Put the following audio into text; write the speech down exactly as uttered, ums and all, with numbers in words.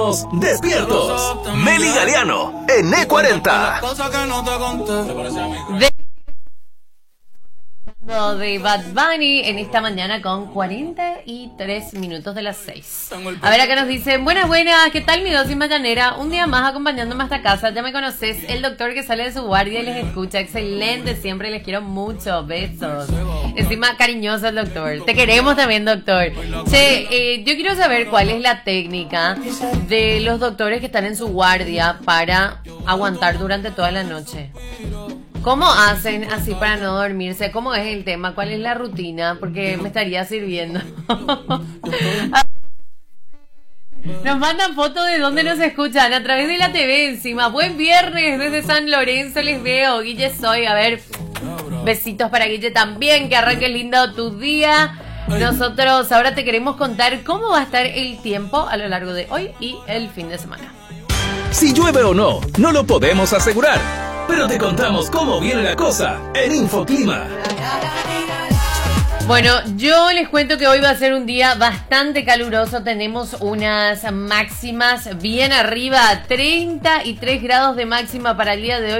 Despiertos. Meli Galeano en E cuarenta. De... de Bad Bunny en esta mañana con cuarenta y tres minutos de las seis. A ver, acá nos dicen: buenas, buenas, ¿qué tal mi dosis mañanera? Un día más acompañándome hasta casa, ya me conoces, el doctor que sale de su guardia y les escucha, excelente, siempre les quiero mucho, besos. Encima cariñoso el doctor, te queremos también, doctor. Che, eh, yo quiero saber cuál es la técnica de los doctores que están en su guardia para aguantar durante toda la noche. ¿Cómo hacen así para no dormirse? ¿Cómo es el tema? ¿Cuál es la rutina? Porque me estaría sirviendo. Nos mandan fotos de dónde nos escuchan, a través de la T V encima. Buen viernes desde San Lorenzo, les veo. Guille soy, a ver, besitos para Guille también, que arranque lindo tu día. Nosotros ahora te queremos contar cómo va a estar el tiempo a lo largo de hoy y el fin de semana. Si llueve o no, no lo podemos asegurar, pero te contamos cómo viene la cosa en Infoclima. Bueno, yo les cuento que hoy va a ser un día bastante caluroso. Tenemos unas máximas bien arriba, treinta y tres grados de máxima para el día de hoy.